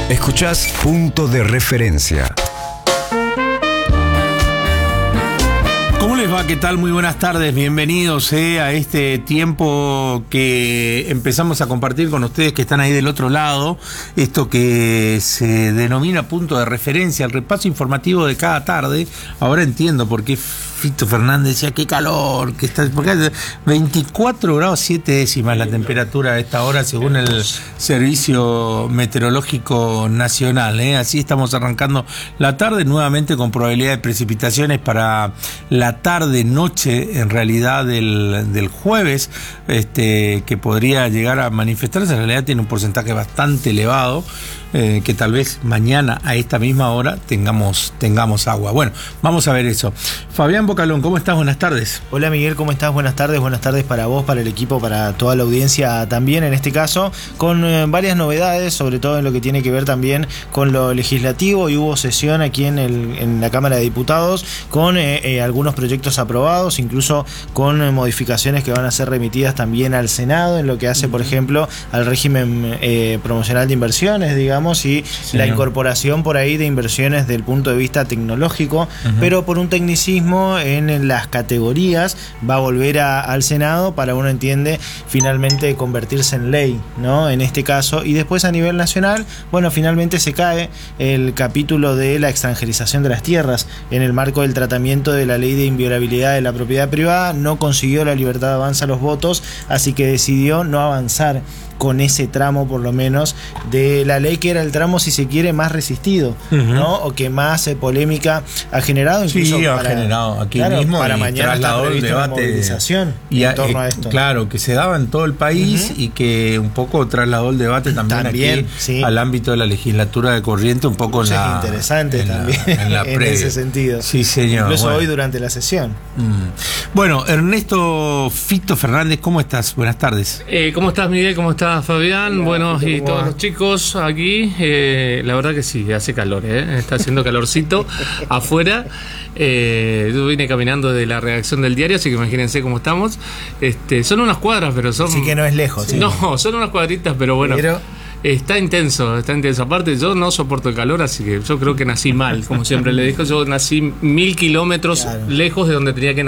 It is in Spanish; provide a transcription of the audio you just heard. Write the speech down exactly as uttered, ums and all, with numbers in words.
Escuchás Punto de Referencia. ¿Cómo les va? ¿Qué tal? Muy buenas tardes, bienvenidos eh, a este tiempo que empezamos a compartir con ustedes que están ahí del otro lado, esto que se denomina Punto de Referencia, el repaso informativo de cada tarde. Ahora entiendo por qué Fito Fernández decía qué calor, que está, porque hay veinticuatro grados siete décimas la temperatura a esta hora según el Servicio Meteorológico Nacional, ¿eh? Así estamos arrancando la tarde, nuevamente con probabilidad de precipitaciones para la tarde-noche, en realidad del, del jueves, este, que podría llegar a manifestarse. En realidad tiene un porcentaje bastante elevado, eh, que tal vez mañana a esta misma hora tengamos, tengamos agua. Bueno, vamos a ver eso. Fabián Bocalón, ¿cómo estás? Buenas tardes. Hola Miguel, ¿cómo estás? Buenas tardes, buenas tardes para vos, para el equipo, para toda la audiencia también, en este caso, con eh, varias novedades, sobre todo en lo que tiene que ver también con lo legislativo, y hubo sesión aquí en, el, en la Cámara de Diputados con eh, eh, algunos proyectos aprobados, incluso con eh, modificaciones que van a ser remitidas también al Senado, en lo que hace, por ejemplo, al régimen eh, promocional de inversiones, digamos, y sí, la incorporación por ahí de inversiones desde el punto de vista tecnológico, uh-huh. pero por un tecnicismo en las categorías va a volver a, al Senado para, uno entiende, finalmente convertirse en ley, ¿no? En este caso, y después a nivel nacional, bueno, finalmente se cae el capítulo de la extranjerización de las tierras en el marco del tratamiento de la ley de inviolabilidad de la propiedad privada. No consiguió la libertad de avance a los votos, así que decidió no avanzar con ese tramo, por lo menos, de la ley, que era el tramo, si se quiere, más resistido, uh-huh. ¿no? O que más eh, polémica ha generado, incluso sí, para, ha generado aquí claro, mismo, para mañana está el debate, movilización y en a, torno a esto. Claro, que se daba en todo el país, uh-huh. y que un poco trasladó el debate también, también aquí sí. al ámbito de la legislatura de Corrientes, un poco en la... Es interesante en también, la, en, la en ese sentido. Sí, señor. Incluso bueno. hoy durante la sesión. Mm. Bueno, Ernesto Fito Fernández, ¿cómo estás? Buenas tardes. Eh, ¿Cómo estás, Miguel? ¿Cómo estás, Fabián? Bueno, y todos los chicos aquí, eh, la verdad que sí, hace calor, ¿eh? Está haciendo calorcito afuera. Eh, yo vine caminando de la redacción del diario, así que imagínense cómo estamos. Este, son unas cuadras, pero son... Sí que no es lejos. Sí. No, sí. son unas cuadritas, pero bueno... Pero... Está intenso, está intenso. Aparte, yo no soporto el calor, así que yo creo que nací mal, como siempre le digo. Yo nací mil kilómetros claro. lejos de donde tenía que nacer.